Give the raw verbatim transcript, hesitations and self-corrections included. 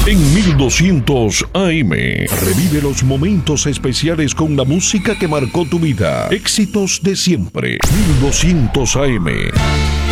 En mil doscientos A M, revive los momentos especiales con la música que marcó tu vida. Éxitos de siempre. mil doscientos A M.